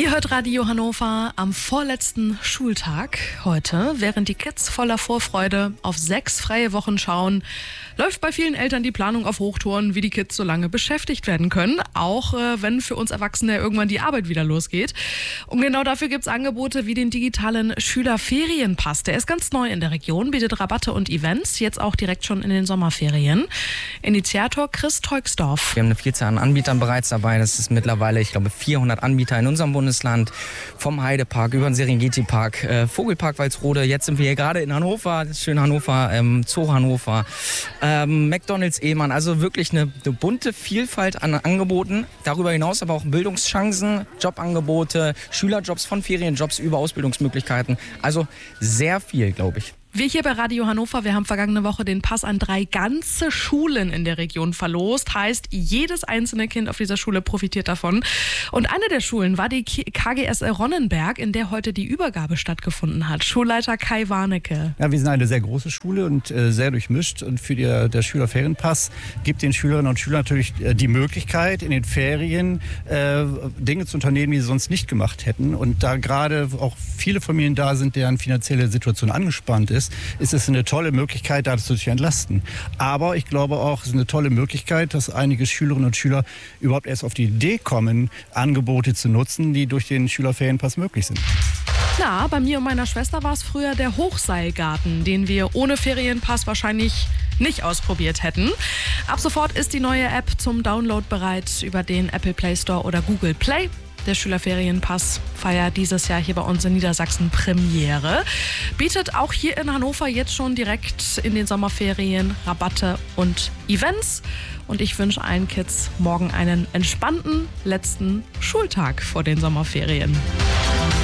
Ihr hört Radio Hannover am vorletzten Schultag heute, während die Kids voller Vorfreude auf 6 freie Wochen schauen, läuft bei vielen Eltern die Planung auf Hochtouren, wie die Kids so lange beschäftigt werden können, auch wenn für uns Erwachsene irgendwann die Arbeit wieder losgeht. Und genau dafür gibt es Angebote wie den digitalen Schülerferienpass. Der ist ganz neu in der Region, bietet Rabatte und Events, jetzt auch direkt schon in den Sommerferien. Initiator Chris Teugsdorf. Wir haben eine Vielzahl an Anbietern bereits dabei. Das ist mittlerweile, ich glaube, 400 Anbieter in unserem Bundesland. Vom Heidepark über den Serengeti-Park, Vogelpark Walsrode. Jetzt sind wir hier gerade in Hannover, das schöne Hannover, Zoo Hannover, McDonald's Ehmann. Also wirklich eine bunte Vielfalt an Angeboten. Darüber hinaus aber auch Bildungschancen, Jobangebote, Schülerjobs von Ferienjobs über Ausbildungsmöglichkeiten. Also sehr viel, glaube ich. Wir hier bei Radio Hannover, wir haben vergangene Woche den Pass an 3 ganze Schulen in der Region verlost. Heißt, jedes einzelne Kind auf dieser Schule profitiert davon. Und eine der Schulen war die KGSL Ronnenberg, in der heute die Übergabe stattgefunden hat. Schulleiter Kai Warnecke. Ja, wir sind eine sehr große Schule und sehr durchmischt. Und für der Schülerferienpass gibt den Schülerinnen und Schülern natürlich die Möglichkeit, in den Ferien Dinge zu unternehmen, die sie sonst nicht gemacht hätten. Und da gerade auch viele Familien da sind, deren finanzielle Situation angespannt ist es eine tolle Möglichkeit, dazu zu entlasten. Aber ich glaube auch, es ist eine tolle Möglichkeit, dass einige Schülerinnen und Schüler überhaupt erst auf die Idee kommen, Angebote zu nutzen, die durch den Schülerferienpass möglich sind. Na, bei mir und meiner Schwester war es früher der Hochseilgarten, den wir ohne Ferienpass wahrscheinlich nicht ausprobiert hätten. Ab sofort ist die neue App zum Download bereit über den Apple Play Store oder Google Play. Der Schülerferienpass feiert dieses Jahr hier bei uns in Niedersachsen Premiere. Bietet auch hier in Hannover jetzt schon direkt in den Sommerferien Rabatte und Events. Und ich wünsche allen Kids morgen einen entspannten letzten Schultag vor den Sommerferien.